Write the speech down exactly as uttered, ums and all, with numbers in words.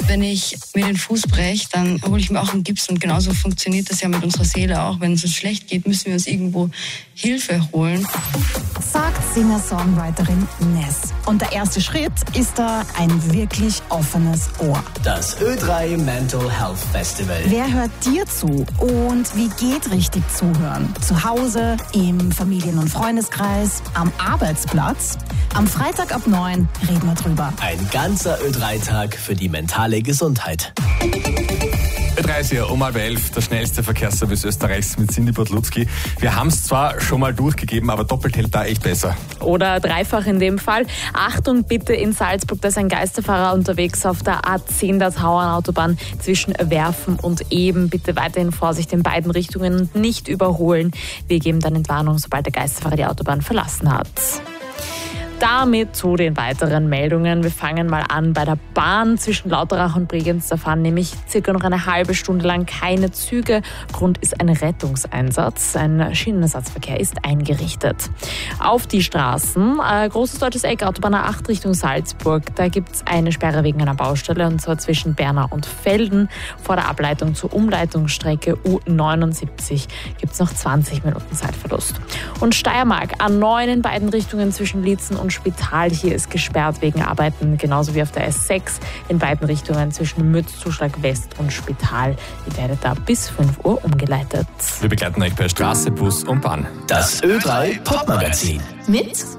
Wenn ich mir den Fuß breche, dann hole ich mir auch einen Gips und genauso funktioniert das ja mit unserer Seele auch. Wenn es uns schlecht geht, müssen wir uns irgendwo Hilfe holen. Sagt Singer-Songwriterin Ness. Und der erste Schritt ist da ein wirklich offenes Ohr. Das Ö drei Mental Health Festival. Wer hört dir zu und wie geht richtig zuhören? Zu Hause, im Familien- und Freundeskreis, am Arbeitsplatz? Am Freitag ab neun reden wir drüber. Ein ganzer Ö drei Tag für die mentale Gesundheit. Ö drei ist hier um halb elf, der schnellste Verkehrsservice Österreichs mit Cindy Bortlutzki. Wir haben es zwar schon mal durchgegeben, aber doppelt hält da echt besser. Oder dreifach in dem Fall. Achtung bitte in Salzburg, da ist ein Geisterfahrer unterwegs auf der A zehn der Tauernautobahn zwischen Werfen und Eben. Bitte weiterhin Vorsicht in beiden Richtungen und nicht überholen. Wir geben dann Entwarnung, sobald der Geisterfahrer die Autobahn verlassen hat. Damit zu den weiteren Meldungen. Wir fangen mal an bei der Bahn zwischen Lauterach und Bregenz. Da fahren nämlich circa noch eine halbe Stunde lang keine Züge. Grund ist ein Rettungseinsatz. Ein Schienenersatzverkehr ist eingerichtet. Auf die Straßen, äh, großes deutsches Eck, Autobahn A acht Richtung Salzburg. Da gibt es eine Sperre wegen einer Baustelle, und zwar zwischen Bernau und Velden. Vor der Ableitung zur Umleitungsstrecke U neunundsiebzig gibt es noch zwanzig Minuten Zeitverlust. Und Steiermark, A neun in beiden Richtungen zwischen Liezen und Spital. Hier ist gesperrt wegen Arbeiten, genauso wie auf der S sechs in beiden Richtungen zwischen Mütz, Zuschlag West und Spital. Ihr werdet da bis fünf Uhr umgeleitet. Wir begleiten euch per Straße, Bus und Bahn. Das Ö drei Popmagazin. Mit